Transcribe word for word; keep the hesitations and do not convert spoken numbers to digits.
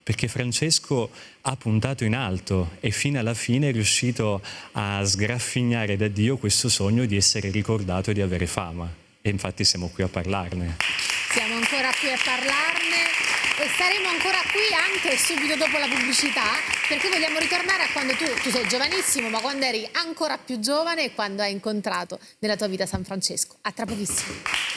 perché Francesco ha puntato in alto e fino alla fine è riuscito a sgraffignare da Dio questo sogno di essere ricordato e di avere fama. E infatti siamo qui a parlarne. Siamo ancora qui a parlarne e staremo ancora qui anche subito dopo la pubblicità, perché vogliamo ritornare a quando tu, tu sei giovanissimo, ma quando eri ancora più giovane e quando hai incontrato nella tua vita San Francesco. A tra pochissimo.